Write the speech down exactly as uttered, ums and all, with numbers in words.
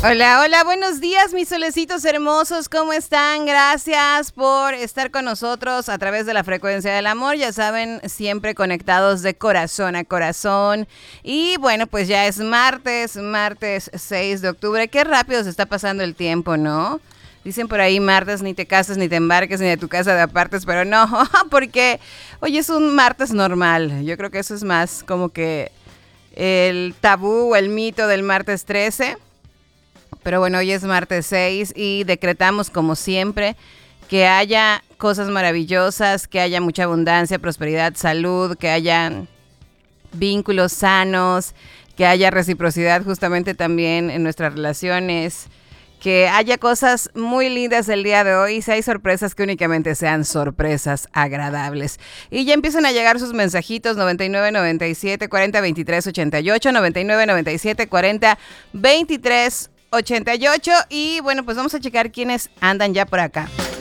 Hola, hola, buenos días mis solecitos hermosos, ¿cómo están? Gracias por estar con nosotros a través de la frecuencia del amor, ya saben, siempre conectados de corazón a corazón. Y bueno, pues ya es martes, martes seis de octubre, qué rápido se está pasando el tiempo, ¿no? Dicen por ahí, martes ni te cases, ni te embarques, ni de tu casa de apartes, pero no, porque hoy es un martes normal. Yo creo que eso es más como que el tabú o el mito del martes trece. Pero bueno, hoy es martes seis y decretamos como siempre que haya cosas maravillosas, que haya mucha abundancia, prosperidad, salud, que haya vínculos sanos, que haya reciprocidad justamente también en nuestras relaciones, que haya cosas muy lindas el día de hoy, si hay sorpresas que únicamente sean sorpresas agradables. Y ya empiezan a llegar sus mensajitos, noventa y nueve, noventa y siete, cuarenta, veintitrés, ochenta y ocho, noventa y nueve, noventa y siete, cuarenta, veintitrés, ochenta y ocho, y bueno, pues vamos a checar quiénes andan ya por acá.